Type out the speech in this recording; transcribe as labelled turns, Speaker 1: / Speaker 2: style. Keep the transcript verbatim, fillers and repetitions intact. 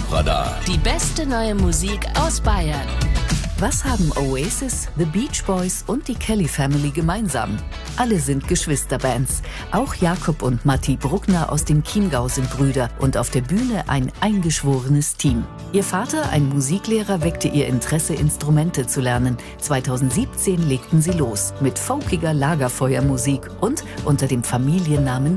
Speaker 1: Hip-Hop-Radar.
Speaker 2: Die beste neue Musik aus Bayern.
Speaker 3: Was haben Oasis, The Beach Boys und die Kelly Family gemeinsam? Alle sind Geschwisterbands. Auch Jakob und Matti Bruckner aus dem Chiemgau sind Brüder und auf der Bühne ein eingeschworenes Team. Ihr Vater, ein Musiklehrer, weckte ihr Interesse, Instrumente zu lernen. zweitausendsiebzehn legten sie los mit folkiger Lagerfeuermusik und unter dem Familiennamen